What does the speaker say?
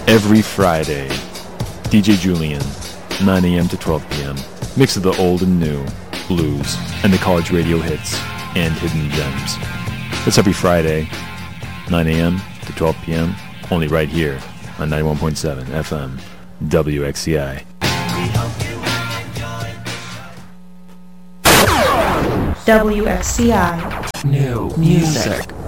Every Friday, DJ Julian, 9 a.m. to 12 p.m. Mix of the old and new, blues, and the college radio hits and hidden gems. That's every Friday, 9 a.m. to 12 p.m. Only right here on 91.7 FM, WXCI. WXCI. New music.